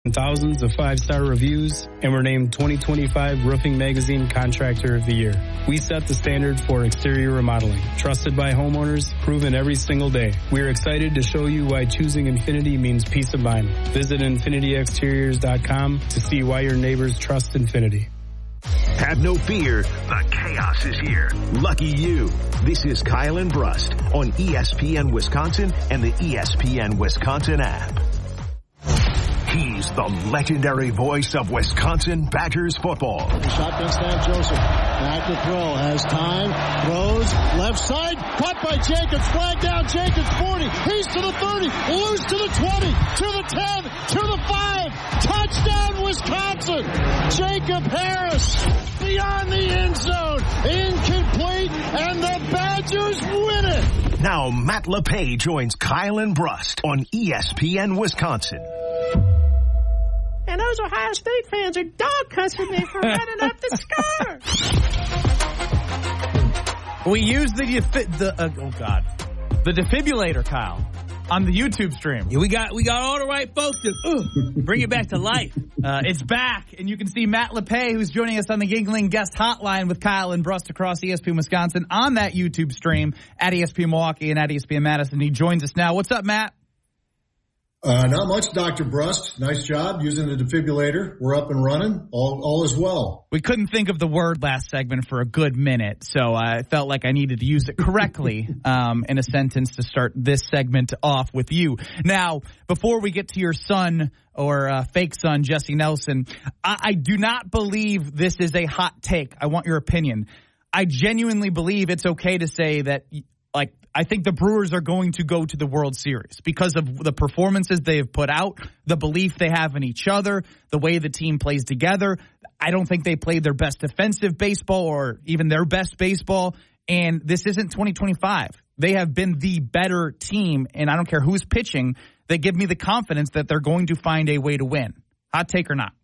thousands of 5-star reviews, and were named 2025 Roofing Magazine Contractor of the Year. We set the standard for exterior remodeling. Trusted by homeowners, proven every single day. We're excited to show you why choosing Infinity means peace of mind. Visit infinityexteriors.com to see why your neighbors trust Infinity. Have no fear, the chaos is here. Lucky you. This is Kyle and Brust on ESPN Wisconsin and the ESPN Wisconsin app. He's the legendary voice of Wisconsin Badgers football. Shotgun snap, Joseph. Back to throw. Has time. Throws. Left side. Caught by Jacobs. Flag down. Jacobs 40. He's to the 30. Loose to the 20. To the 10. To the 5. Touchdown, Wisconsin. Jacob Harris. Beyond the end zone. Incomplete. And the Badgers win it. Now Matt LePay joins Kyle and Brust on ESPN Wisconsin. And those Ohio State fans are dog cussing me for running up the score. We use the defibrillator, Kyle, on the YouTube stream. Yeah, we got all the right folks to bring it back to life. It's back, and you can see Matt LePay, who's joining us on the Giggling Guest Hotline with Kyle and Brust across ESPN Wisconsin on that YouTube stream at ESPN Milwaukee and at ESPN Madison. He joins us now. What's up, Matt? Not much, Dr. Brust. Nice job using the defibrillator. We're up and running. All is well. We couldn't think of the word last segment for a good minute, so I felt like I needed to use it correctly in a sentence to start this segment off with you. Now, before we get to your son or fake son, Jesse Nelson, I do not believe this is a hot take. I want your opinion. I genuinely believe it's okay to say that, like, I think the Brewers are going to go to the World Series because of the performances they have put out, the belief they have in each other, the way the team plays together. I don't think they played their best defensive baseball or even their best baseball, and this isn't 2025. They have been the better team, and I don't care who's pitching. They give me the confidence that they're going to find a way to win. Hot take or not?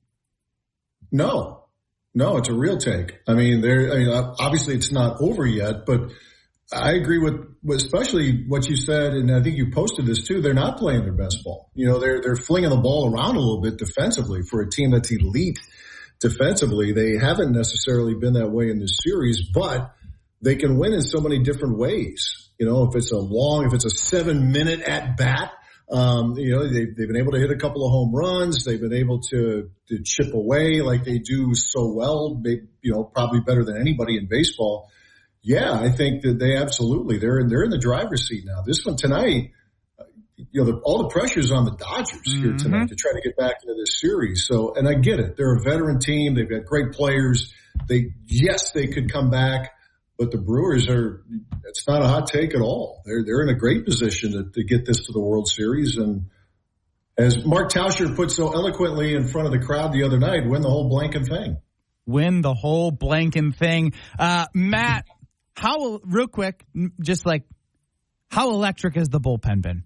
No, it's a real take. I mean, obviously it's not over yet, but I agree with especially what you said, and I think you posted this too. They're not playing their best ball. You know, they're flinging the ball around a little bit defensively for a team that's elite defensively. They haven't necessarily been that way in this series, but they can win in so many different ways. You know, if it's a 7-minute at bat, they've been able to hit a couple of home runs. They've been able to chip away like they do so well. Probably better than anybody in baseball. Yeah, I think that they're in the driver's seat now. This one tonight, all the pressure's on the Dodgers here tonight to try to get back into this series. So, and I get it. They're a veteran team. They've got great players. They could come back, but the Brewers it's not a hot take at all. They're in a great position to get this to the World Series. And as Mark Tauscher put so eloquently in front of the crowd the other night, win the whole blanking thing. Win the whole blanking thing. Matt, real quick, just like, how electric has the bullpen been?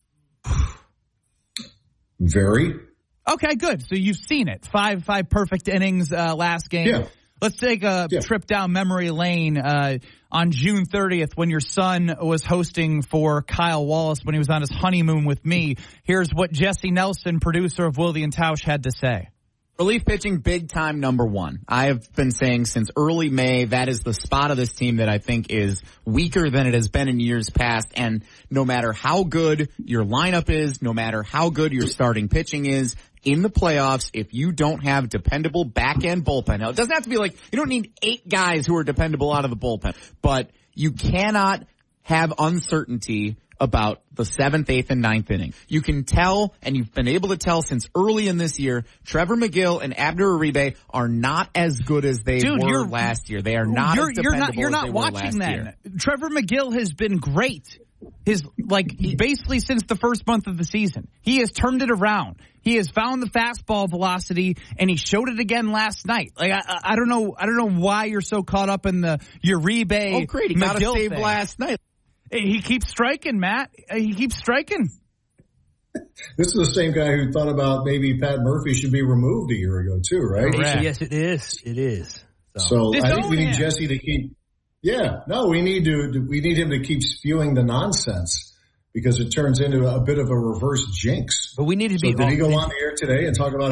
Very. Okay, good. So you've seen it. Five perfect innings last game. Yeah. Let's take a trip down memory lane on June 30th when your son was hosting for Kyle Wallace when he was on his honeymoon with me. Here's what Jesse Nelson, producer of Wilde and Tausch, had to say. Relief pitching, big time number one. I have been saying since early May that is the spot of this team that I think is weaker than it has been in years past. And no matter how good your lineup is, no matter how good your starting pitching is, in the playoffs, if you don't have dependable back-end bullpen, now it doesn't have to be like, you don't need 8 guys who are dependable out of the bullpen, but you cannot have uncertainty about the 7th, 8th, and 9th inning. You can tell, and you've been able to tell since early in this year, Trevor McGill and Abner Uribe are not as good as they were last year. They are not as dependable you're not as they were watching last that. year. Trevor McGill has been great. Basically since the first month of the season. He has turned it around. He has found the fastball velocity, and he showed it again last night. Like I don't know why you're so caught up in the Uribe. Oh, great! He got a save last night. He keeps striking, Matt. He keeps striking. This is the same guy who thought about maybe Pat Murphy should be removed a year ago too, right? Correct. Yes, it is. It is. So I think we need Jesse to keep. Yeah, no, we need him to keep spewing the nonsense because it turns into a bit of a reverse jinx. But we need to so be. Did he go on the air today and talk about